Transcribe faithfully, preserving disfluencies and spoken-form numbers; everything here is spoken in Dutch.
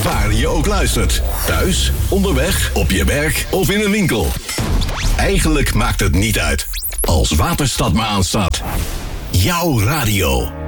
waar je ook luistert. Thuis, onderweg, op je werk of in een winkel. Eigenlijk maakt het niet uit. Als Waterstad maar aanstaat. Jouw radio.